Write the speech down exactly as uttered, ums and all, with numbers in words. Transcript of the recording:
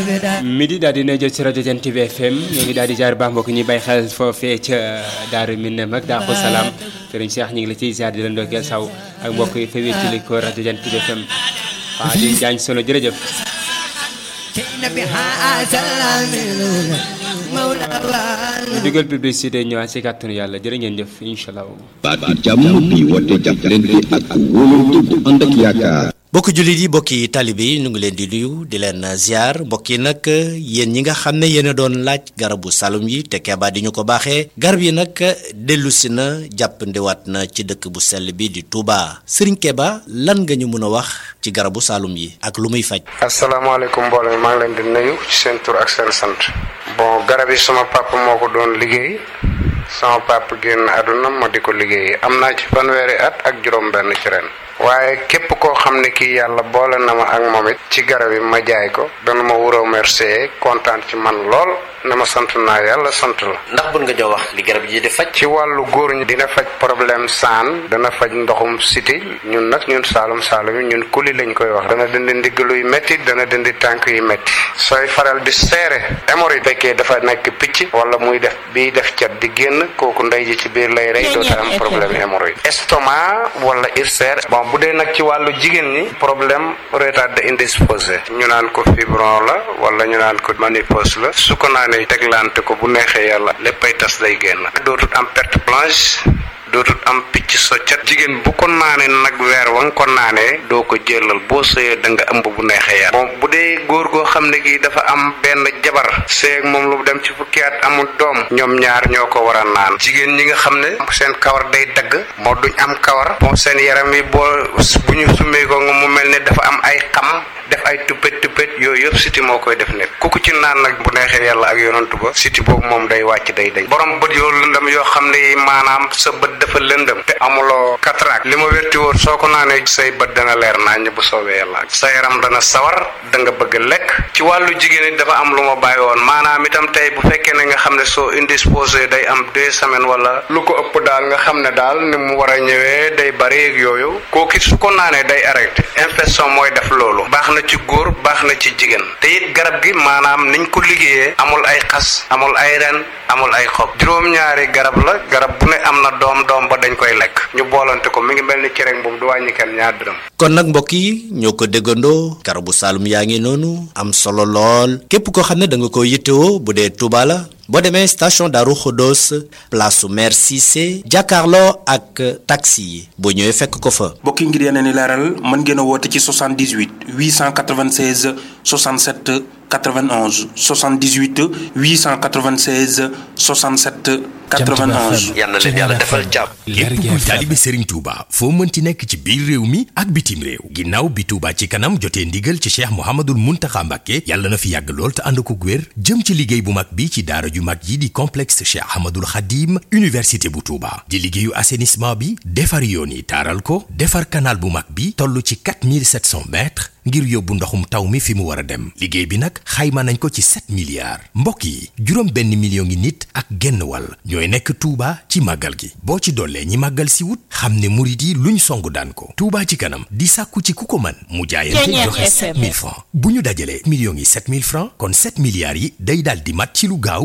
midi daal di jël ci rajo Jant bi F M ñu ngi daal di jaar baax mbokk ñi bay xel foofee ca Daaru Minam ak Daaru Salaam Serigne Cheikh ñu ngi la ciy ziar di la ndokkeel saw ak mbokk yi fa wéttali ko rajo Jant bi F M waa di jaañ solo jërëjëf ñu digal publicité ñëwaat ci kàttanu yàlla jërë ngeen jëf inshallah baat jàmm bi wote jàppalante ak wóolu bu ànd ak yaakaar bokki jullit yi bokki taalibe yi ñu ngi leen di nuyu di leen ziar mbokk yi nag yéen ñi nga xam ne yéen a doon laaj garabu salum yi te Keba di ñu ko baaxee garab yi nag dellusi na jàppandiwaat na ci dëkk bu sell bi di Touba Serigne Keba lan nga ñu mën a wax ci garabu salum yi ak lu muy faj. asalaamaaleykum mbooloo mi maa ngi leen di nuyu ci seen tur ak seen sant. bon garab yi sama papa moo ko doon liggéey sama papa génn àdduna ma di ko liggéey am naa ci fanweeri at ak juróom-benn ci ren. waaye képp koo xam ne kii yàlla boole na ma ak moom it ci garab yi ma jaay ko dana ma wuroo remercier kontaan ci man lool ne ma sant naa yàlla sant la. ndax bën nga jox wax li garab yi di faj. ci wàllu góor ñi dina faj problème saan dana faj ndoxum siti ñun nag ñun saalum saalum yi ñun kuli lañ koy wax dana dindi ndiggalu yu métti dana dindi tànk yu métti sooy faral di seere hémorroïde fekkee dafa nekk picc wala muy def bii def cat di génn kooku ndey ji ci biir lay rey doota am problème hémorroïde estomac wala ulcère bon bu dee nag ci wàllu jigéen ñi problème retardé indisposé ñu naan ko fibron la wala ñu naan ko ménopause la su ko naanee teglante ko bu neexee yàlla léppay tas day génn dootul am perte blanche dootul am picc soccat jigéen bu ko naanee nag weer wa nga ko naanee doo ko jëlal boo sëyee da nga ëmb bu neexee yàlla bon bu dee góor goo xam ne gi dafa am benn jabar seeg moom lu dem ci fukki at amul doom ñoom ñaar ñoo ko war a naan jigéen ñi nga xam ne seen kawar day dagg moo duñ am kawar bon seen yaram yi boo bu ñu summee ko nga mu mel ne dafa am ay xam def ay tuppet tuppet yooyu yëpp siti moo koy def nit ku ko ci naan nag bu neexee yàlla ak yonantu ba siti boobu moom day wàcc day dañ borom bët yoo lëndëm yoo xam ne maanaam sa bët dafa lëndëm te amuloo cataracte li ma wérti wóor soo ko naanee say bët dana leer nañ bu soobee yàlla sa yaram dana sawar da nga bëgg lekk ci wàllu jigéen it dafa am lu ma bàyyi woon maanaam itam tey bu fekkee ne nga xam ne soo indisposé day am deux semaines wala lu ko ëpp daal nga xam ne daal ni mu war a ñëwee day bari ak yooyu kooku su ko naanee day arrêté infection mooy def loolu baax na ci góor baax na ci jigéen te it garab gi maanaam niñ ko liggéeyee amul ay xas amul ay ren amul ay xob juróom-ñaari garab la garab bu ne am na doom doom ba dañ koy lekk ñu boolante ko mi ngi mel ni cere boobu du wàññi kenn ñaar dërëm. kon nag mbokk yi ñoo ko déggandoo garabu Saloum yaa ngi noonu am solo lool képp koo xam ne da nga ko yittewoo bu dee Touba la boo demee station Darou Khodos place su maire Cissé jàkkaarloo ak taxi yi boo ñëwee fekk ko fa. mbokk yi ngir yeneen i leeral mën ngeen a woote ci soixante-dix-huit huit cent quatre-vingt-seize soixante-sept quatre-vingt-onze soixante-dix-huit huit cent quatre-vingt-seize soixante-sept quatre-vingt-onze. yal na leen yàlla defal jàmm. képp kuy taalibe Serigne Touba foo mënti nekk ci biir réew mi ak bitim réew ginnaaw bi Touba ci kanam jotee ndigal ci Cheikh Mouhamadoul Mountakha Mbacké yàlla na fi yàgg lool te ànd ko wér jëm ci liggéey bu mag bi ci daara ju mag yi di complexe Cheikh Ahmadoul Khadim université bu Touba di liggéeyu assainissement bi defar yoon yi taaral ko defar canal bu mag bi toll ci quatre mille sept cents mètres ngir yóbbu ndoxum taw mi fi mu war a dem liggéey bi nag xayma nañ ko ci sept milliards mbokk yi juróom benn million ngi nit ak genn wàll ñooy nekk Touba ci màggal gi boo ci dollee ñi màggal si wut xam ne murit yi luñ songu daan ko Touba ci kanam di sàkku ci ku ko man mu jaayante joxe sept mille francs bu ñu dajalee millions yi sept mille francs kon sept milliards yi day daal di mat ci lu gaaw